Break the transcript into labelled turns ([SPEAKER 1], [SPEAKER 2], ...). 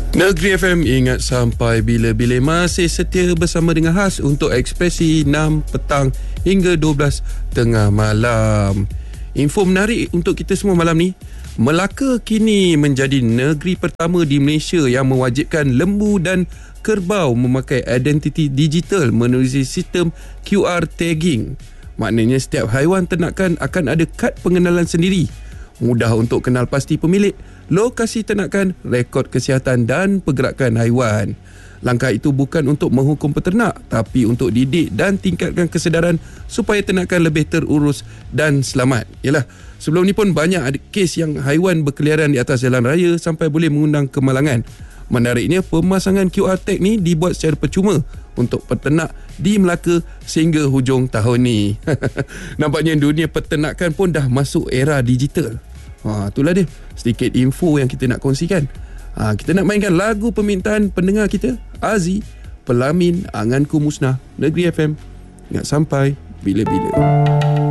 [SPEAKER 1] Negeri FM, ingat sampai bila-bila, masih setia bersama dengan Has untuk ekspresi 6 petang hingga 12 tengah malam. Info menarik untuk kita semua malam ni. Melaka kini menjadi negeri pertama di Malaysia yang mewajibkan lembu dan kerbau memakai identiti digital menerusi sistem QR tagging. Maknanya setiap haiwan ternakan akan ada kad pengenalan sendiri. Mudah untuk kenal pasti pemilik, lokasi ternakan, rekod kesihatan dan pergerakan haiwan. Langkah itu bukan untuk menghukum peternak, tapi untuk didik dan tingkatkan kesedaran supaya ternakan lebih terurus dan selamat. Yalah, sebelum ni pun banyak ada kes yang haiwan berkeliaran di atas jalan raya sampai boleh mengundang kemalangan. Menariknya, pemasangan QR tag ni dibuat secara percuma untuk peternak di Melaka sehingga hujung tahun ni. Nampaknya dunia peternakan pun dah masuk era digital. Itulah dia sedikit info yang kita nak kongsikan. Kita nak mainkan lagu permintaan pendengar kita, Azi, Pelamin Anganku Musnah. Negeri FM, ingat sampai bila-bila.